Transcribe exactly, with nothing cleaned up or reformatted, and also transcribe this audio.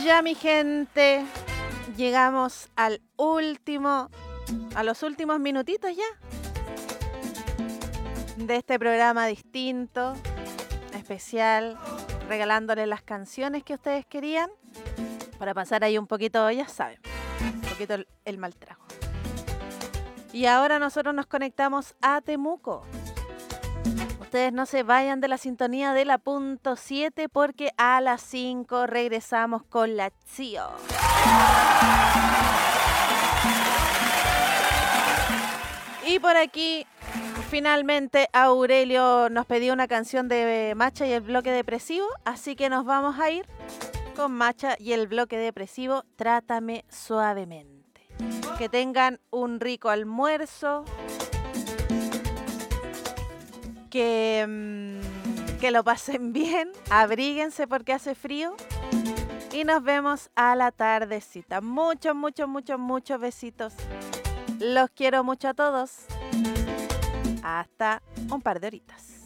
Ya, mi gente, llegamos al último, a los últimos minutitos ya de este programa distinto, especial, regalándoles las canciones que ustedes querían para pasar ahí un poquito, ya saben, un poquito el, el mal trago. Y ahora nosotros nos conectamos a Temuco. Ustedes no se vayan de la sintonía de la punto siete porque a las cinco regresamos con la Chio. Y por aquí, finalmente, Aurelio nos pidió una canción de Macha y el bloque depresivo, así que nos vamos a ir con Macha y el bloque depresivo, Trátame Suavemente. Que tengan un rico almuerzo, que, mmm, que lo pasen bien, abríguense porque hace frío y nos vemos a la tardecita. Muchos, muchos, muchos, muchos besitos. Los quiero mucho a todos. Hasta un par de horitas.